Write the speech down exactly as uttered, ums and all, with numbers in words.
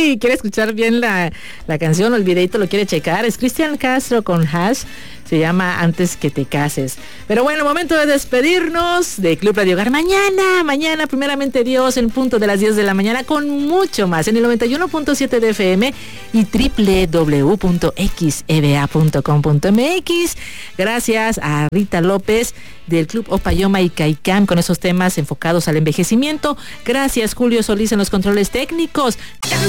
sí, quiere escuchar bien la, la canción o el videito, lo quiere checar. Es Cristian Castro con Hash. Se llama Antes que te cases. Pero bueno, momento de despedirnos de Club Radio Hogar. Mañana, mañana, primeramente Dios, en punto de las diez de la mañana, con mucho más en el noventa y uno punto siete de F M y doble u doble u doble u punto x e b a punto com punto m x. Gracias a Rita López del Club Opayoma y Caicam con esos temas enfocados al envejecimiento. Gracias, Julio Solís en los controles técnicos.